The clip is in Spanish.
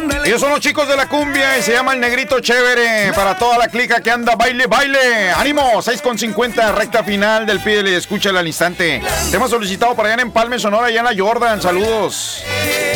Ellos son los chicos de la cumbia y se llama El Negrito Chévere. Para toda la clica que anda baile, baile. ¡Ánimo! 6:50, recta final del Pídele y Escúchale al instante. Tema solicitado para allá en Empalme, Sonora, allá en la Jordan. Saludos.